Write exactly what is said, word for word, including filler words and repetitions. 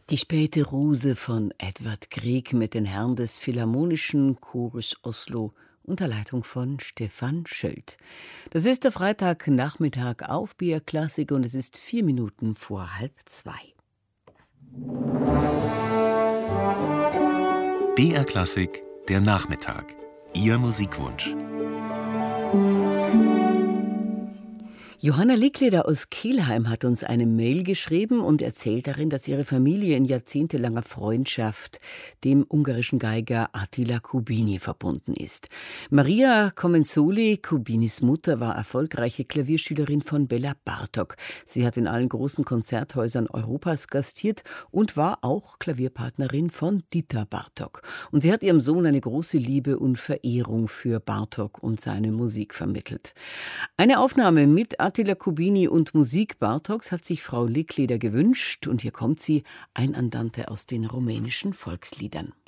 Die späte Rose von Edvard Grieg mit den Herren des Philharmonischen Chores Oslo unter Leitung von Stefan Schöld. Das ist der Freitagnachmittag auf B R Klassik und es ist vier Minuten vor halb zwei. B R Klassik, der Nachmittag. Ihr Musikwunsch. Johanna Lickleder aus Kelheim hat uns eine Mail geschrieben und erzählt darin, dass ihre Familie in jahrzehntelanger Freundschaft dem ungarischen Geiger Attila Kubini verbunden ist. Maria Comensoli, Kubinis Mutter, war erfolgreiche Klavierschülerin von Bela Bartok. Sie hat in allen großen Konzerthäusern Europas gastiert und war auch Klavierpartnerin von Dieter Bartok. Und sie hat ihrem Sohn eine große Liebe und Verehrung für Bartok und seine Musik vermittelt. Eine Aufnahme mit Attila Kubini und Musik Bartoks hat sich Frau Lickleder gewünscht und hier kommt sie, ein Andante aus den rumänischen Volksliedern.